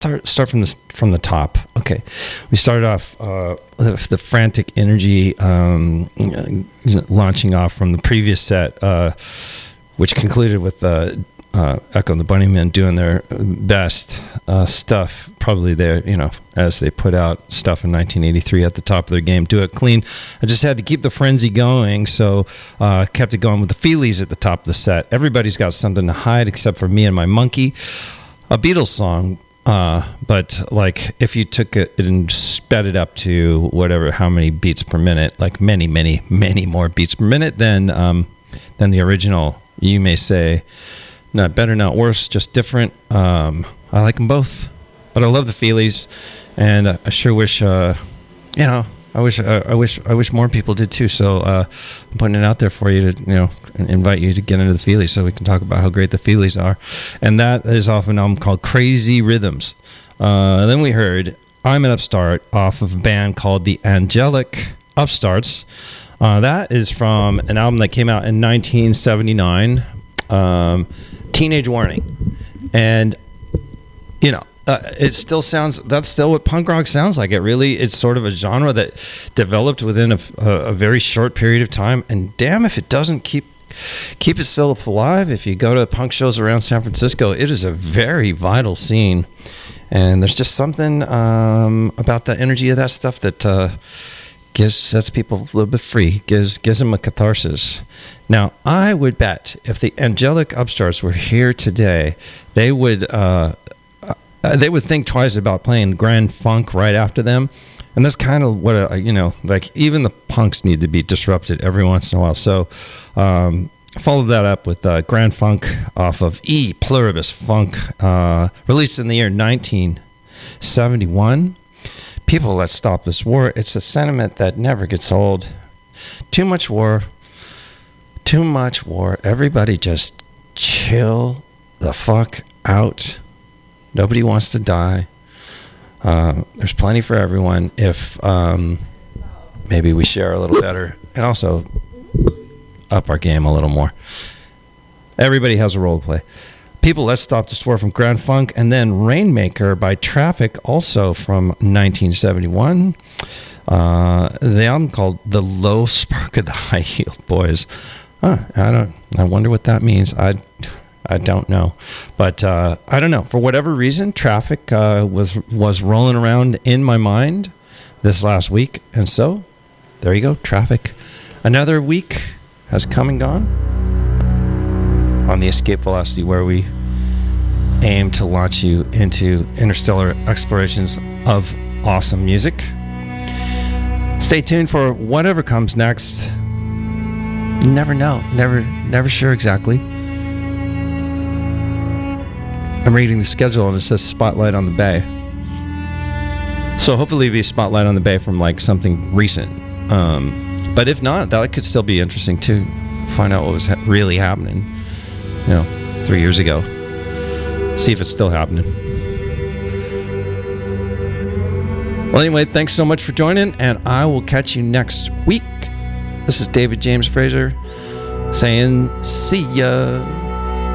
start from the top. Okay, we started off the frantic energy, launching off from the previous set, which concluded with Echo and the Bunnymen doing their best stuff, probably there, as they put out stuff in 1983 at the top of their game. Do it clean. I just had to keep the frenzy going, so kept it going with the Feelies at the top of the set. Everybody's got something to hide except for me and my monkey. A Beatles song, but like if you took it and sped it up to how many beats per minute, like many, many, many more beats per minute than the original, you may say. Not better, not worse, just different. I like them both, but I love the Feelies, and I sure wish, I wish more people did too. So I'm putting it out there for you to, invite you to get into the Feelies, so we can talk about how great the Feelies are. And that is off an album called Crazy Rhythms. Then we heard I'm an Upstart off of a band called the Angelic Upstarts. That is from an album that came out in 1979. Teenage Warning, and it still sounds, that's still what punk rock sounds like. It's sort of a genre that developed within a very short period of time, and damn if it doesn't keep itself alive. If you go to punk shows around San Francisco, it is a very vital scene, and there's just something about the energy of that stuff that sets people a little bit free, gives them a catharsis. Now, I would bet if the Angelic Upstarts were here today, they would think twice about playing Grand Funk right after them. And that's kind of what, like even the punks need to be disrupted every once in a while. So follow that up with Grand Funk off of E Pluribus Funk, released in the year 1971. People, let's stop this war. It's a sentiment that never gets old. Too much war. Too much war. Everybody just chill the fuck out. Nobody wants to die. There's plenty for everyone if maybe we share a little better and also up our game a little more. Everybody has a role to play. People, let's stop this war from Grand Funk, and then Rainmaker by Traffic, also from 1971. The album called The Low Spark of the High Heeled Boys. I wonder what that means. I don't know, but I don't know. For whatever reason, Traffic was rolling around in my mind this last week, and so there you go, Traffic. Another week has come and gone on the Escape Velocity, where we aim to launch you into interstellar explorations of awesome music. Stay tuned for whatever comes next. Never know. Never sure exactly. I'm reading the schedule and it says Spotlight on the Bay. So hopefully it'll be Spotlight on the Bay from like something recent. But if not, that could still be interesting too. Find out what was really happening, 3 years ago. See if it's still happening. Well, anyway, thanks so much for joining, and I will catch you next week. This is David James Fraser saying see ya.